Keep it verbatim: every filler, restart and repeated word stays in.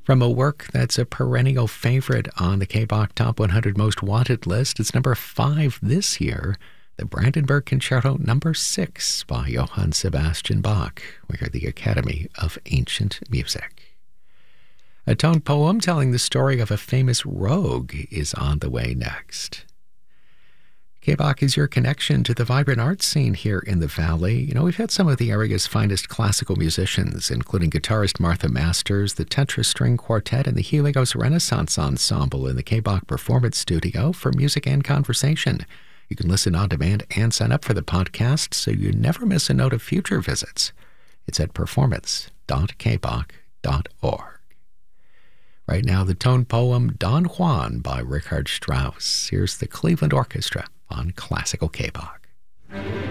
From a work that's a perennial favorite on the K-Bach Top one hundred Most Wanted list, it's number five this year, the Brandenburg Concerto number six by Johann Sebastian Bach. We are the Academy of Ancient Music. A toned poem telling the story of a famous rogue is on the way next. K-Bach is your connection to the vibrant art scene here in the Valley. You know, we've had some of the area's finest classical musicians, including guitarist Martha Masters, the Tetra String Quartet, and the Helios Renaissance Ensemble in the K-Bach Performance Studio for music and conversation. You can listen on demand and sign up for the podcast so you never miss a note of future visits. It's at performance dot k bach dot org. Right now, the toned poem Don Juan by Richard Strauss. Here's the Cleveland Orchestra on Classical K-Bach.